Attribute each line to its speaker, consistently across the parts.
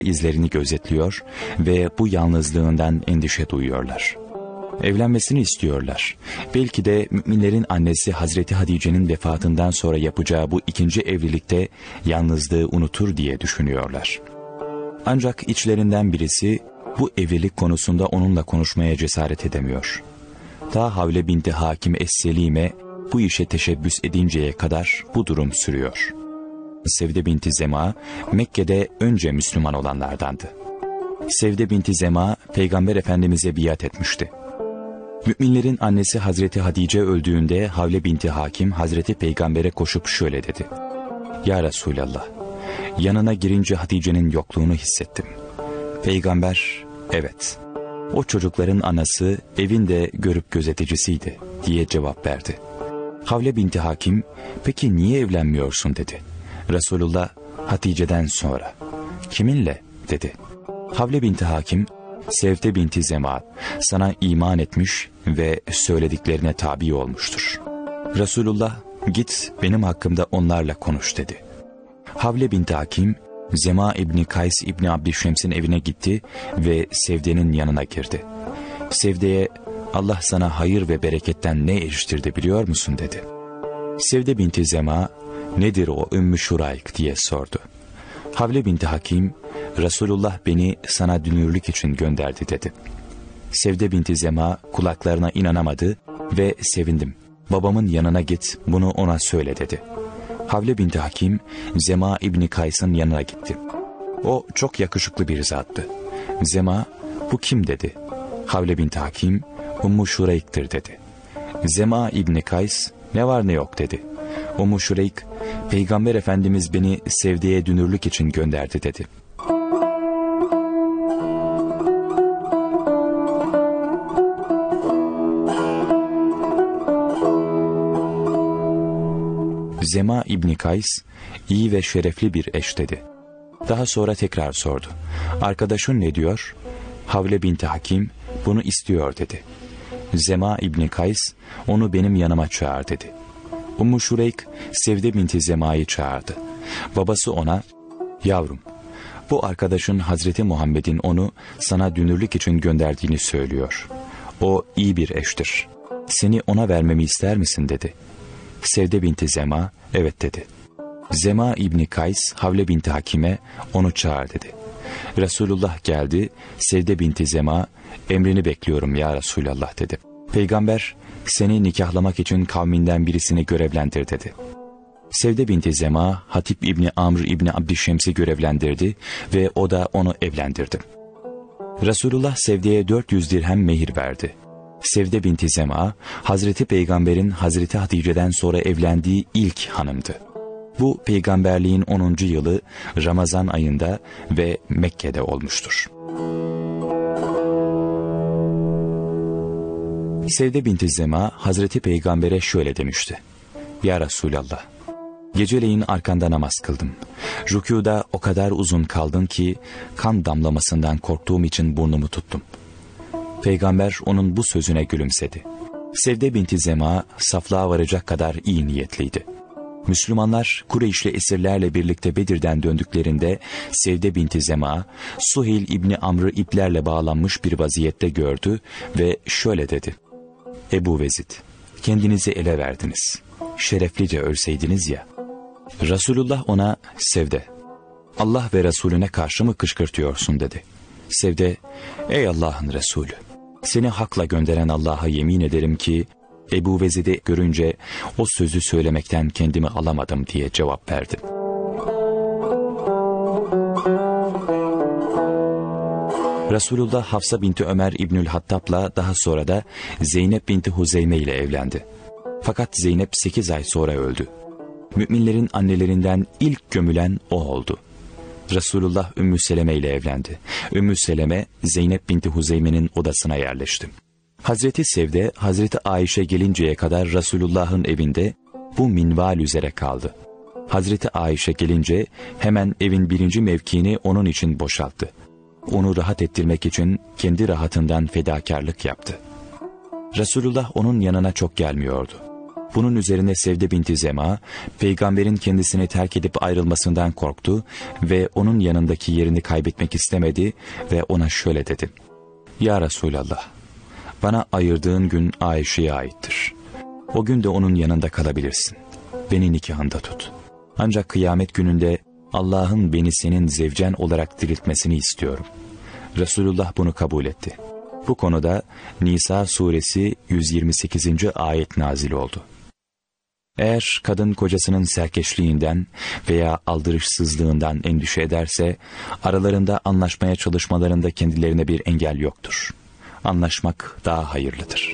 Speaker 1: izlerini gözetliyor ve bu yalnızlığından endişe duyuyorlar. Evlenmesini istiyorlar. Belki de müminlerin annesi Hazreti Hatice'nin vefatından sonra yapacağı bu ikinci evlilikte yalnızlığı unutur diye düşünüyorlar. Ancak içlerinden birisi bu evlilik konusunda onunla konuşmaya cesaret edemiyor. Ta Havle binti Hakim Es-Selime bu işe teşebbüs edinceye kadar bu durum sürüyor. Sevde binti Zema Mekke'de önce Müslüman olanlardandı. Sevde binti Zema Peygamber Efendimiz'e biat etmişti. Müminlerin annesi Hazreti Hatice öldüğünde Havle binti Hakim Hazreti Peygamber'e koşup şöyle dedi: "Ya Resulallah, yanına girince Hatice'nin yokluğunu hissettim." Peygamber, "Evet, o çocukların anası, evinde görüp gözeticisiydi," diye cevap verdi. Havle binti Hakim, "Peki niye evlenmiyorsun?" dedi. Resulullah, "Hatice'den sonra." "Kiminle?" dedi. Havle binti Hakim, "Sevde binti Zema sana iman etmiş ve söylediklerine tabi olmuştur." Resulullah, "Git benim hakkımda onlarla konuş," dedi. Havle binti Hakim, Zema İbni Kays İbni Abdüşşems'in evine gitti ve Sevde'nin yanına girdi. Sevde'ye, "Allah sana hayır ve bereketten ne eriştirdi biliyor musun?" dedi. Sevde binti Zema, "Nedir o Ümmü Şurayk?" diye sordu. Havle binti Hakim, "Resulullah beni sana dünürlük için gönderdi," dedi. Sevde binti Zema kulaklarına inanamadı ve "Sevindim. Babamın yanına git, bunu ona söyle," dedi. Havle binti Hakim, Zema İbni Kays'ın yanına gitti. O çok yakışıklı bir zattı. Zema, "Bu kim?" dedi. Havle binti Hakim, "Ümmü Şureyk'tir," dedi. Zema İbni Kays, "Ne var ne yok," dedi. Ümmü Şureyk, "Peygamber Efendimiz beni Sevde'ye dünürlük için gönderdi," dedi. Zema İbni Kays, "İyi ve şerefli bir eş," dedi. Daha sonra tekrar sordu. "Arkadaşın ne diyor?" Havle binti Hakim, "Bunu istiyor," dedi. Zema İbni Kays, "Onu benim yanıma çağır," dedi. Ümmü Şureyk, Sevde binti Zema'yı çağırdı. Babası ona, "Yavrum, bu arkadaşın Hazreti Muhammed'in onu sana dünürlük için gönderdiğini söylüyor. O iyi bir eştir. Seni ona vermemi ister misin?" dedi. Sevde binti Zema, "Evet," dedi. Zema İbni Kays, Havle binti Hakim'e, "Onu çağır," dedi. Resulullah geldi. Sevde binti Zema, "Emrini bekliyorum ya Resulallah," dedi. Peygamber, "Seni nikahlamak için kavminden birisini görevlendir," dedi. Sevde binti Zema, Hatip İbni Amr İbni Abdüşşems'i görevlendirdi ve o da onu evlendirdi. Resulullah Sevde'ye 400 dirhem mehir verdi. Sevde binti Zema, Hazreti Peygamber'in Hazreti Hatice'den sonra evlendiği ilk hanımdı. Bu peygamberliğin 10. yılı Ramazan ayında ve Mekke'de olmuştur. Sevde binti Zema, Hazreti Peygamber'e şöyle demişti: "Ya Resulallah, geceleyin arkanda namaz kıldım. Rükûda o kadar uzun kaldım ki kan damlamasından korktuğum için burnumu tuttum." Peygamber onun bu sözüne gülümsedi. Sevde binti Zema saflığa varacak kadar iyi niyetliydi. Müslümanlar Kureyşli esirlerle birlikte Bedir'den döndüklerinde Sevde binti Zema, Suheyl İbni Amr'ı iplerle bağlanmış bir vaziyette gördü ve şöyle dedi: "Ebu Vezid, kendinizi ele verdiniz. Şereflice ölseydiniz ya." Resulullah ona, "Sevde, Allah ve Resulüne karşı mı kışkırtıyorsun?" dedi. Sevde, "Ey Allah'ın Resulü, seni hakla gönderen Allah'a yemin ederim ki Ebu Vezid'i görünce o sözü söylemekten kendimi alamadım," diye cevap verdi. Resulullah Hafsa binti Ömer İbnül Hattab'la daha sonra da Zeynep binti Huzeyme ile evlendi. Fakat Zeynep 8 ay sonra öldü. Müminlerin annelerinden ilk gömülen o oldu. Resulullah Ümmü Seleme ile evlendi. Ümmü Seleme, Zeynep binti Huzeyme'nin odasına yerleşti. Hazreti Sevde, Hazreti Ayşe gelinceye kadar Resulullah'ın evinde bu minval üzere kaldı. Hazreti Ayşe gelince hemen evin birinci mevkiini onun için boşalttı. Onu rahat ettirmek için kendi rahatından fedakarlık yaptı. Resulullah onun yanına çok gelmiyordu. Bunun üzerine Sevde binti Zema, peygamberin kendisini terk edip ayrılmasından korktu ve onun yanındaki yerini kaybetmek istemedi ve ona şöyle dedi: "Ya Resulallah, bana ayırdığın gün Ayşe'ye aittir. O gün de onun yanında kalabilirsin. Beni nikahında tut. Ancak kıyamet gününde Allah'ın beni senin zevcen olarak diriltmesini istiyorum." Resulullah bunu kabul etti. Bu konuda Nisa suresi 128. ayet nazil oldu. Eğer kadın kocasının serkeşliğinden veya aldırışsızlığından endişe ederse, aralarında anlaşmaya çalışmalarında kendilerine bir engel yoktur. Anlaşmak daha hayırlıdır.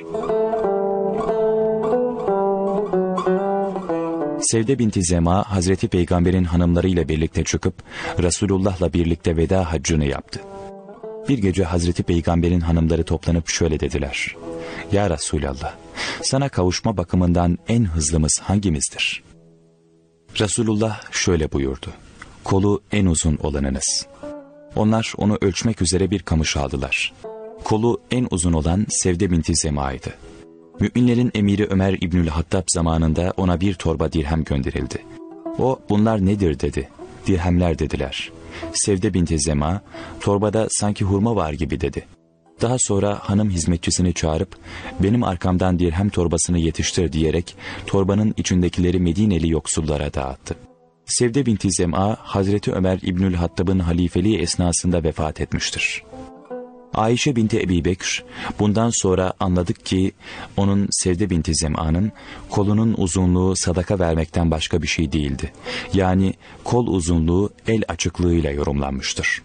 Speaker 1: Sevde binti Zema, Hazreti Peygamber'in hanımlarıyla birlikte çıkıp Resulullah'la birlikte veda haccını yaptı. Bir gece Hazreti Peygamber'in hanımları toplanıp şöyle dediler: "Ya Resulallah, sana kavuşma bakımından en hızlımız hangimizdir?" Resulullah şöyle buyurdu: "Kolu en uzun olanınız." Onlar onu ölçmek üzere bir kamış aldılar. Kolu en uzun olan Sevde binti Zema'ydı. Müminlerin emiri Ömer İbnül Hattab zamanında ona bir torba dirhem gönderildi. O, "Bunlar nedir?" dedi. "Dirhemler" dediler. Sevde binti Zema, "Torbada sanki hurma var gibi" dedi. Daha sonra hanım hizmetçisini çağırıp "Benim arkamdan dirhem torbasını yetiştir" diyerek torbanın içindekileri Medineli yoksullara dağıttı. Sevde binti Zema, Hazreti Ömer İbnül Hattab'ın halifeliği esnasında vefat etmiştir. Ayşe binti Ebi Bekr, bundan sonra anladık ki onun, Sevde binti Zema'nın kolunun uzunluğu sadaka vermekten başka bir şey değildi. Yani kol uzunluğu el açıklığıyla yorumlanmıştır.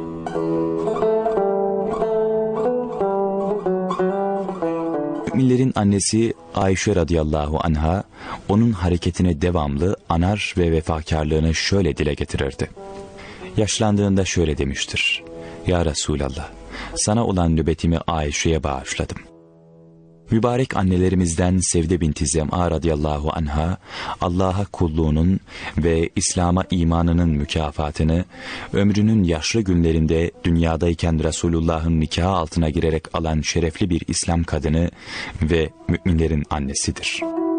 Speaker 1: Müminlerin annesi Ayşe radıyallahu anha, onun hareketini devamlı anar ve vefakarlığını şöyle dile getirirdi. Yaşlandığında şöyle demiştir: "Ya Resulallah, sana olan nöbetimi Ayşe'ye bağışladım." Mübarek annelerimizden Sevde binti Zem'a radıyallahu anha, Allah'a kulluğunun ve İslam'a imanının mükafatını ömrünün yaşlı günlerinde dünyadayken Resulullah'ın nikahı altına girerek alan şerefli bir İslam kadını ve müminlerin annesidir.